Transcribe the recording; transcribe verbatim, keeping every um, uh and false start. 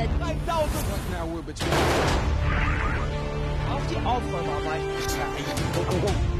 drei tausend! What now we're between? Auf die Aufräumerarbeit! Go, go, go.